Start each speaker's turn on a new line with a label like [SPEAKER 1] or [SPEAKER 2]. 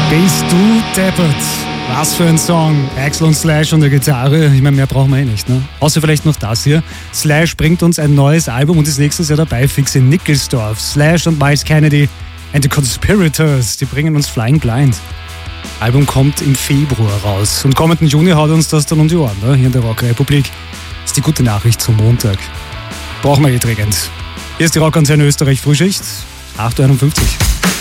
[SPEAKER 1] Bist du deppert? Was für ein Song. Axl und Slash und der Gitarre. Ich meine, mehr brauchen wir nicht, ne? Außer vielleicht noch das hier. Slash bringt uns ein neues Album und ist nächstes Jahr dabei, fix in Nickelsdorf. Slash und Miles Kennedy and the Conspirators, die bringen uns Flying Blind. Album kommt im Februar raus. Und kommenden Juni haut uns das dann um die Ohren, ne? Hier in der Rockrepublik. Das ist die gute Nachricht zum Montag. Brauchen wir dringend. Hier ist die Rockantenne Österreich Frühschicht, 8.51 Uhr.